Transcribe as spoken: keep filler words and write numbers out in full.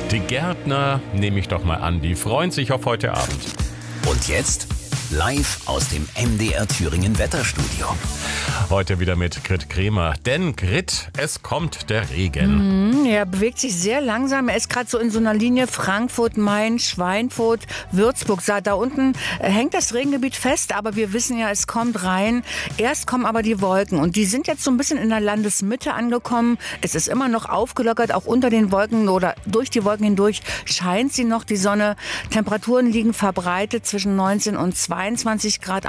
Die Gärtner, nehme ich doch mal an, die freuen sich auf heute Abend. Und jetzt live aus dem M D R Thüringen Wetterstudio. Heute wieder mit Grit Kremer. Denn Grit, es kommt der Regen. Mhm, er bewegt sich sehr langsam. Er ist gerade so in so einer Linie Frankfurt, Main, Schweinfurt, Würzburg. Da unten hängt das Regengebiet fest, aber wir wissen ja, es kommt rein. Erst kommen aber die Wolken und die sind jetzt so ein bisschen in der Landesmitte angekommen. Es ist immer noch aufgelockert, auch unter den Wolken oder durch die Wolken hindurch scheint sie noch, die Sonne. Temperaturen liegen verbreitet zwischen neunzehn und zweiundzwanzig Grad.